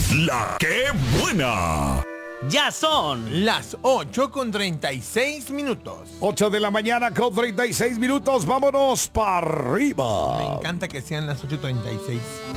La que buena. Ya son las 8:36. 8 de la mañana con 36 minutos. Vámonos para arriba. Me encanta que sean las 8:36.